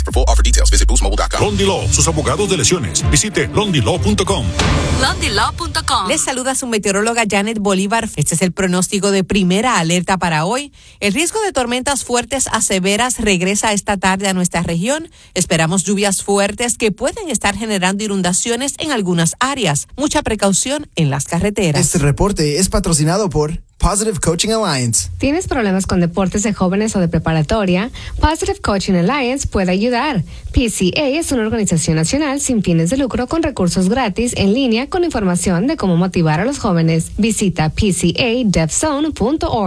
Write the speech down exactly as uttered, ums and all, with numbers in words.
For full offer details, visit boost mobile dot com. Londi Law, sus abogados de lesiones. Visite londi law punto com. londi law punto com. Les saluda su meteoróloga Janet Bolívar. Este es el pronóstico de primera alerta para hoy. El riesgo de tormentas fuertes a severas regresa esta tarde a nuestra región. Esperamos lluvias fuertes que pueden estar generando inundaciones en algunas áreas. Mucha precaución en las carreteras. Este reporte es patrocinado por Positive Coaching Alliance. ¿Tienes problemas con deportes de jóvenes o de preparatoria? Positive Coaching Alliance puede ayudar. P C A es una organización nacional sin fines de lucro con recursos gratis en línea con información de cómo motivar a los jóvenes. Visita p c a dev zone punto org.